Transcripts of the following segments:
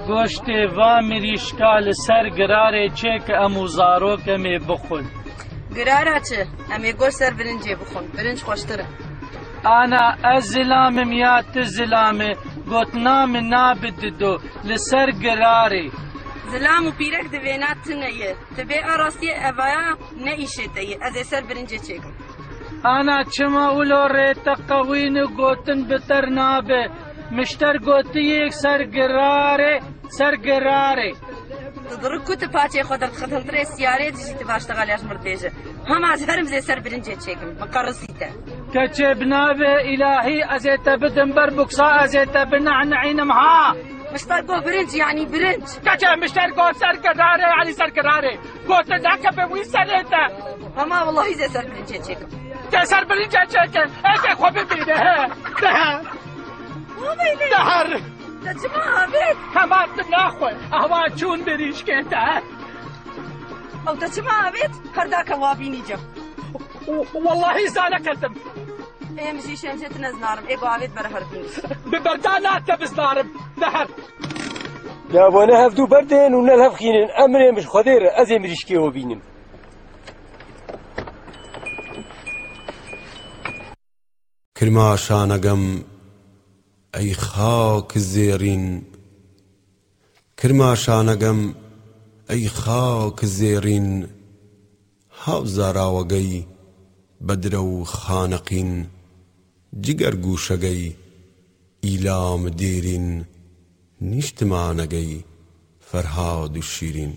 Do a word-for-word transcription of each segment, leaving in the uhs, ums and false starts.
گۆشتێ وا مریشکا لەسەر گرارێ چێکە ئەم و زارۆکەمێ بخۆن. گرارە چ؟ ئەمێ گۆشت سەر برنجێ بخۆن، برنج خۆشترە. ئانا ئەس زلامم یا ت زلامێ گوتنا من نابددۆ لەسەر گرارێ. زلام و پیرەک دەوێنات تنەیە، تبێ ئاڕاستیە ئەڤایە نەئیشێتەیە، ئەزێ سەر برنجێ چێکم. ئانا چما ئولۆ ڕێتە قەوین و گوتن بتەر نابێ، مشتەر گوتیەک سەر گرارێ سەر گرارێ. دڕک کوتە پاچێ خۆ دەرخەتەنترێ سیارێ دژیتە باشتەغالیاش مردێژە. هەماز هەرم زێ سەر برنجێ چێکم، بقەڕسیتە. کەچێ بنابێ ئیلاهی ئەزێتە بدم بەر بوکسا ئەزێتە بنەعنەعینم ها. مشتەر گۆ برنج یعنی برنج. کەچێ مشتەر گۆ سەر گرارێ یعنی سەر گرارێ. گۆتە ناکە بێ وی سەرێتە. هەما وەڵاهی زێ سەر برنجێ چێکم. تێ سەر برنجێ چێکن، ئێکێ خۆ ببینێ هێ. دەهە. وابەیلێ. دەهەر. دەچما ئابێت. هەمان ناخۆی ئەوا چوون بریشکێتە. ئەو دەچما ئابێت هەرداکە وابینی جەم. واللهی زانە کردم. ئێمژی شێنجێت نەزنارم، ئێگۆ ئاوێت بەرە هەربینی. ببەردا ناتە بزنارم. دەهەر. جابۆنە هەفتوو بەردێن و نەل هەفخینن ئەمرێمش خۆدێرە ئەزێ مریشکێوە بینم. کرما شانەگەم ئەی خاک زێڕین، کرما شانەگەم ئەی خاک زێڕین، هاوزاراوەگەی بەدرە و خانەقین، جگەر گوشەگەی ئیلام دێرین، نیشتمانەگەی فەرهاد و شیرین.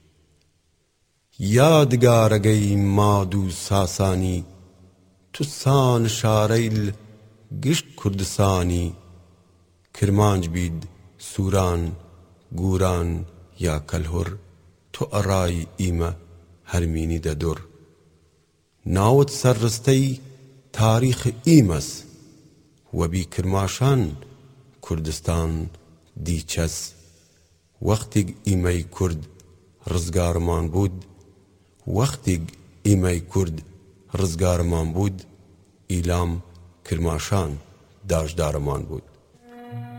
یادگارەگەی ماد و ساسانی، توسان شارەیل گشت کوردستانی، کرمانج بید سووران گوران یا کەلهۆر، تۆ ئەڕای ئیمە هەرمینی دەدۆر. ناوت سەرڕستەی تاریخ ئیمەس، وەبی کرماشان کوردستان دیچەس. وەختێک ئیمەی کورد ڕزگارمان بود، وەختێک ئیمەی کورد ڕزگارمان بود، ئیلام کرماشان داژدارمان بود.